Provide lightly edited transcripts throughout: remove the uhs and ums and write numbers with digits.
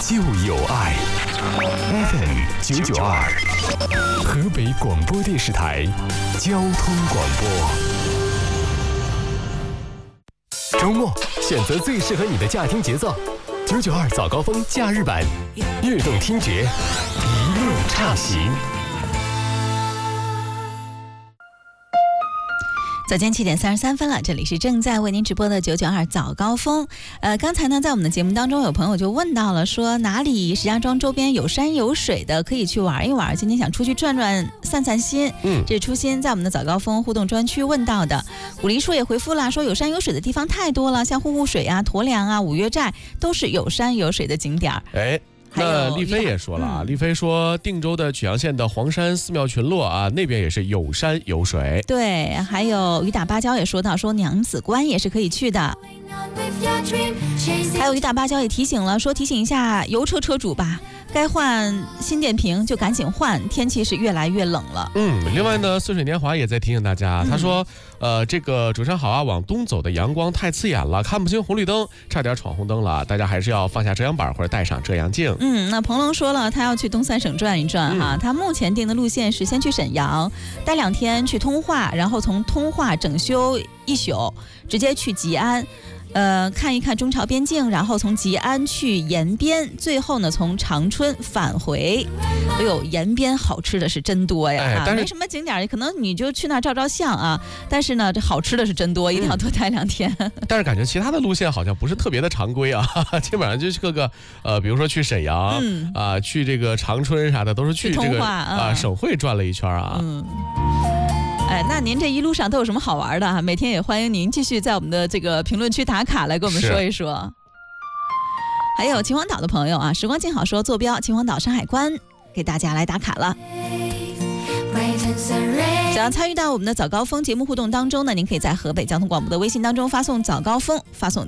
就有爱。FM 992，河北广播电视台交通广播。周末选择最适合你的驾听节奏，992早高峰假日版，悦动听觉，一路畅行。 早间7点33分了，这里是正在为您直播的992早高峰。刚才呢，在我们的节目当中，有朋友就问到了，说哪里石家庄周边有山有水的，可以去玩一玩。今天想出去转转、散散心。这是初心在我们的早高峰互动专区问到的。古梨树也回复了，说有山有水的地方太多了，像户户水啊、驮粮啊、五岳寨都是有山有水的景点。 那丽飞也说了啊，丽飞说定州的曲阳县的黄山寺庙群落啊，那边也是有山有水。 对，还有雨打芭蕉也说到，说娘子关也是可以去的。还有雨打芭蕉也提醒了，说提醒一下油车车主吧，该换新电瓶就赶紧换，天气是越来越冷了。 另外呢，似水年华也在提醒大家，他说这个主山好啊，往东走的阳光太刺眼了，看不清红绿灯，差点闯红灯了，大家还是要放下遮阳板或者带上遮阳镜。 那彭龙说了，他要去东三省转一转哈，他目前定的路线是先去沈阳，待2天去通化，然后从通化整修1宿，直接去吉安。看一看中朝边境，然后从吉安去延边，最后呢从长春返回。哎呦，延边好吃的是真多呀！但是没什么景点，可能你就去那儿照照相啊。但是呢，这好吃的是真多，一定要多待2天。 但是感觉其他的路线好像不是特别的常规啊，基本上就是各个比如说去沈阳去这个长春啥的，都是去这个省会转了一圈啊。 那您这一路上都有什么好玩的？每天也欢迎您继续在我们的这个评论区打卡来跟我们说一说。还有秦皇岛的朋友啊，时光静好说坐标秦皇岛山海关，给大家来打卡了。想要参与到我们的早高峰节目互动当中呢，您可以在河北交通广播的微信当中发送早高峰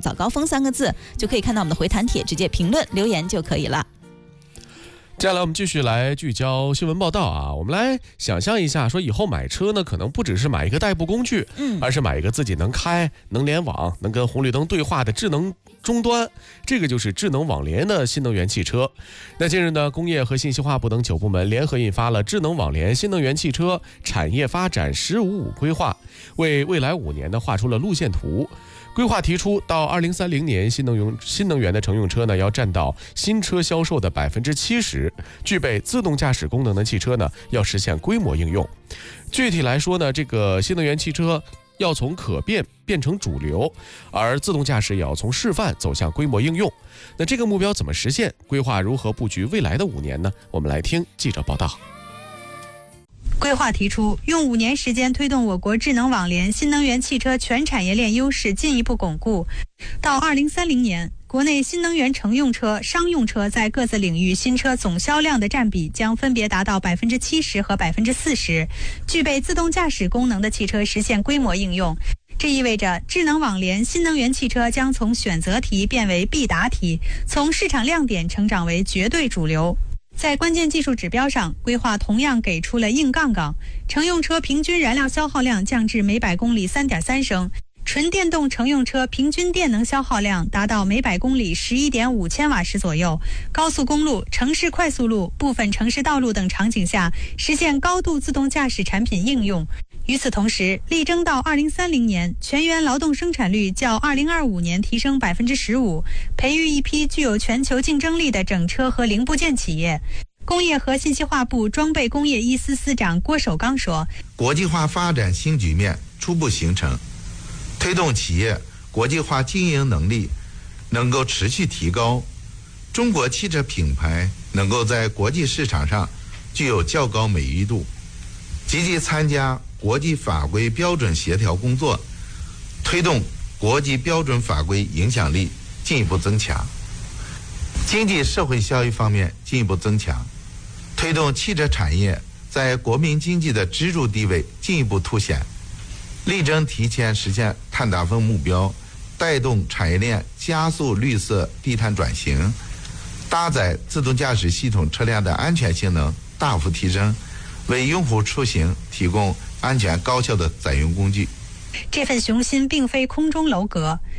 3个字，就可以看到我们的回弹帖，直接评论留言就可以了。 接下来我们继续来聚焦新闻报道啊，我们来想象一下，说以后买车呢，可能不只是买一个代步工具，而是买一个自己能开、能联网、能跟红绿灯对话的智能终端，这个就是智能网联的新能源汽车。那近日呢，工业和信息化部等9部门联合印发了智能网联新能源汽车产业发展15-5规划，为未来5年呢画出了路线图。规划提出，到2030年，新能源的乘用车呢，要占到新车销售的70%，具备自动驾驶功能的汽车呢，要实现规模应用。具体来说呢，这个新能源汽车要从可变变成主流，而自动驾驶也要从示范走向规模应用。那这个目标怎么实现？规划如何布局未来的5年呢？我们来听记者报道。 规划提出，用5年时间推动我国智能网联新能源汽车全产业链优势进一步巩固。到2030年，国内新能源乘用车、商用车在各自领域新车总销量的占比将分别达到70%和40%，具备自动驾驶功能的汽车实现规模应用。这意味着智能网联新能源汽车将从选择题变为必答题，从市场亮点成长为绝对主流。在关键技术指标上，规划同样给出了硬杠杠，乘用车平均燃料消耗量降至每100公里3.3升，纯电动乘用车平均电能消耗量达到每100公里11.5千瓦时左右，高速公路、城市快速路、部分城市道路等场景下实现高度自动驾驶产品应用。与此同时，力争到2030年全员劳动生产率较2025年提升15%，培育一批具有全球竞争力的整车和零部件企业。工业和信息化部装备工业一司司长郭守刚说， 国际化发展新局面初步形成，推动企业国际化经营能力能够持续提高，中国汽车品牌能够在国际市场上具有较高美誉度，积极参加国际法规标准协调工作，推动国际标准法规影响力进一步增强。经济社会效益方面进一步增强，推动汽车产业在国民经济的支柱地位进一步凸显，力争提前实现碳达峰目标，带动产业链加速绿色低碳转型，搭载自动驾驶系统车辆的安全性能大幅提升，为用户出行提供安全高效的载运工具。 这份雄心并非空中楼阁，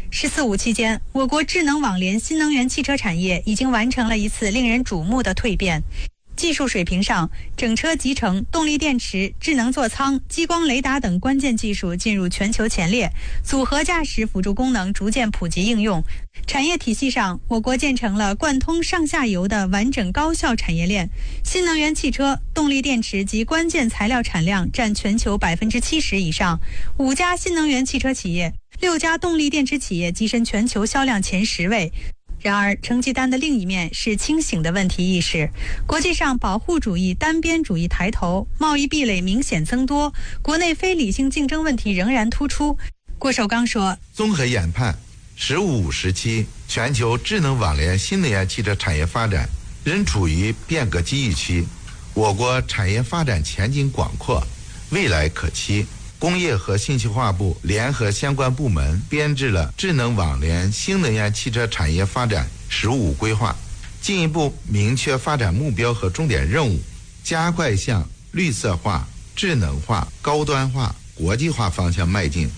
“14·5”期间，我国智能网联新能源汽车产业已经完成了一次令人瞩目的蜕变。技术水平上，整车集成、动力电池、智能座舱、激光雷达等关键技术进入全球前列，组合驾驶辅助功能逐渐普及应用。产业体系上，我国建成了贯通上下游的完整高效产业链。新能源汽车、动力电池及关键材料产量占全球70%以上，5家新能源汽车企业、6家动力电池企业跻身全球销量前10位。然而，成绩单的另一面是清醒的问题意识。国际上保护主义、单边主义抬头，贸易壁垒明显增多，国内非理性竞争问题仍然突出。郭守刚说：“ 综合研判，15·5时期全球智能网联新能源汽车产业发展仍处于变革机遇期，我国产业发展前景广阔，未来可期。”工业和信息化部联合相关部门编制了智能网联新能源汽车产业发展15规划，进一步明确发展目标和重点任务，加快向绿色化、智能化、高端化、国际化方向迈进。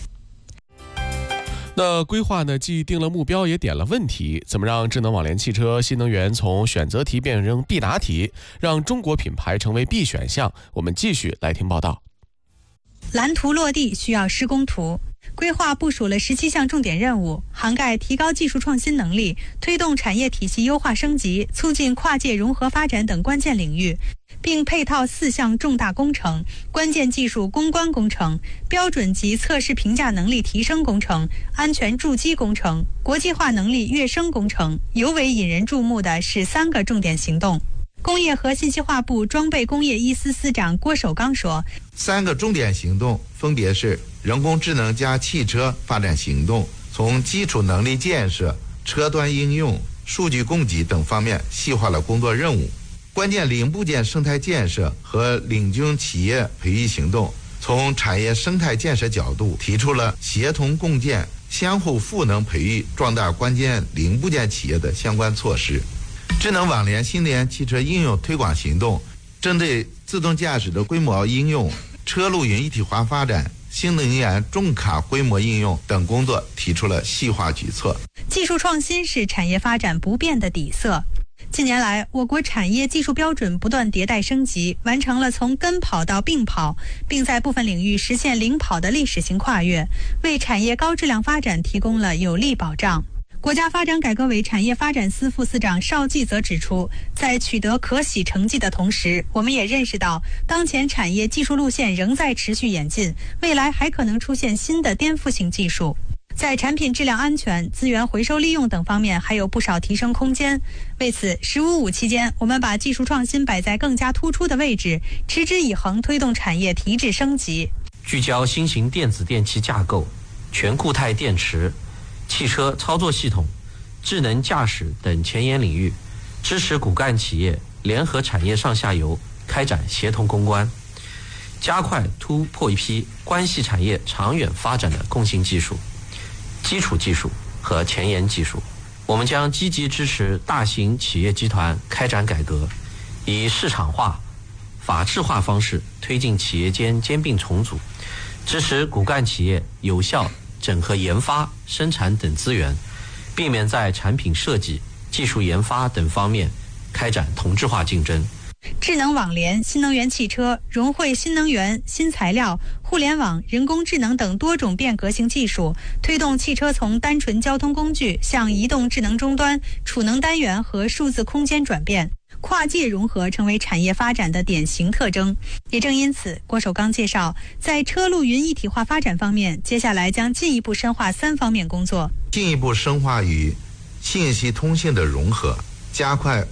那规划呢，既定了目标，也点了问题，怎么让智能网联汽车新能源从选择题变成必答题，让中国品牌成为必选项？我们继续来听报道。 蓝图落地需要施工图。规划部署了17项重点任务，涵盖提高技术创新能力、推动产业体系优化升级、促进跨界融合发展等关键领域，并配套4项重大工程：关键技术攻关工程、标准及测试评价能力提升工程、安全筑基工程、国际化能力跃升工程。尤为引人注目的是3个重点行动。工业和信息化部装备工业一司司长郭守刚说 ：“3个重点行动分别是人工智能加汽车发展行动，从基础能力建设、车端应用、数据供给等方面细化了工作任务；关键零部件生态建设和领军企业培育行动，从产业生态建设角度提出了协同共建、相互赋能培育、壮大关键零部件企业的相关措施。智能网联新能源汽车应用推广行动，针对自动驾驶的规模应用、车路云一体化发展、新能源重卡规模应用等工作提出了细化举措。 技术创新是产业发展不变的底色。近年来，我国产业技术标准不断迭代升级，完成了从跟跑到并跑，并在部分领域实现领跑的历史性跨越，为产业高质量发展提供了有力保障。国家发展改革委产业发展司副司长邵继则指出，在取得可喜成绩的同时，我们也认识到，当前产业技术路线仍在持续演进，未来还可能出现新的颠覆性技术。在产品质量安全、资源回收利用等方面还有不少提升空间。为此，15·5期间，我们把技术创新摆在更加突出的位置，持之以恒推动产业提质升级。 聚焦新型电子电器架构、全固态电池、汽车操作系统、智能驾驶等前沿领域，支持骨干企业联合产业上下游开展协同攻关，加快突破一批关系产业长远发展的共性技术、基础技术和前沿技术。我们将积极支持大型企业集团开展改革，以市场化、法治化方式推进企业间兼并重组，支持骨干企业有效整合研发、生产等资源，避免在产品设计、技术研发等方面开展同质化竞争。 智能网联新能源汽车融汇新能源、新材料、互联网、人工智能等多种变革性技术，推动汽车从单纯交通工具向移动智能终端、储能单元和数字空间转变，跨界融合成为产业发展的典型特征。也正因此，郭守刚介绍，在车路云一体化发展方面，接下来将进一步深化3方面工作， 进一步深化与信息通信的融合，加快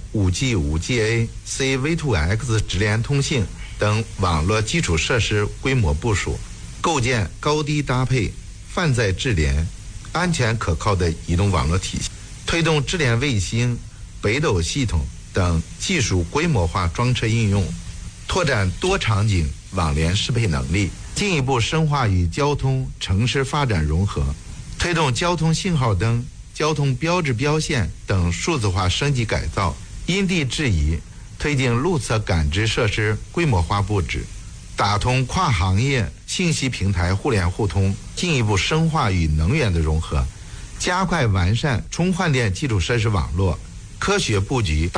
5G、5GA、C V2X 直连通信等网络基础设施规模部署，构建高低搭配、泛在智联、安全可靠的移动网络体系，推动智联卫星、北斗系统等技术规模化装车应用，拓展多场景网联适配能力，进一步深化与交通、城市发展融合，推动交通信号灯、交通标志标线等数字化升级改造，因地制宜推进路侧感知设施规模化布置，打通跨行业信息平台互联互通，进一步深化与能源的融合， 加快完善充换电基础设施网络，科学布局大